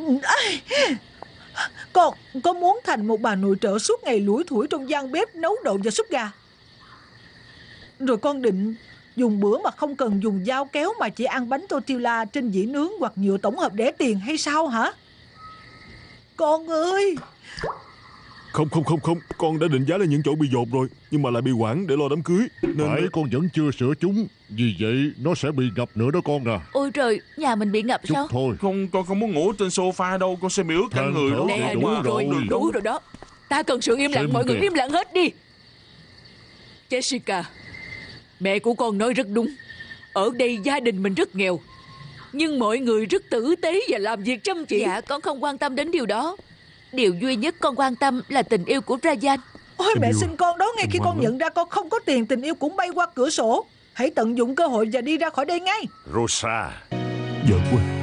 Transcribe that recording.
Con muốn thành một bà nội trợ suốt ngày lủi thủi trong gian bếp nấu đậu và súp gà. Rồi con định dùng bữa mà không cần dùng dao kéo mà chỉ ăn bánh tortilla trên dĩa nướng hoặc nhựa tổng hợp để tiền hay sao hả? Con ơi! Không, con đã định giá lên những chỗ bị dột rồi, nhưng mà lại bị hoãn để lo đám cưới nên... Phải, con vẫn chưa sửa chúng. Vì vậy nó sẽ bị ngập nữa đó con à. Ôi trời, nhà mình bị ngập Chút sao? thôi. Không, con không muốn ngủ trên sofa đâu. Con sẽ bị ướt cả Than người thở đó. thì đủ Quá rồi. đừng Đủ rồi đó. Ta cần sự im lặng, Xem mọi người kìa. im lặng hết đi. Jessica, mẹ của con nói rất đúng. Ở đây gia đình mình rất nghèo, nhưng mọi người rất tử tế và làm việc chăm chỉ. Dạ, con không quan tâm đến điều đó. Điều duy nhất con quan tâm là tình yêu của Ryan. Ôi, mẹ yêu xin con đó, ngay khi con nhận ra con không có tiền, tình yêu cũng bay qua cửa sổ. Hãy tận dụng cơ hội và đi ra khỏi đây ngay. Rosa, Giỡn quá.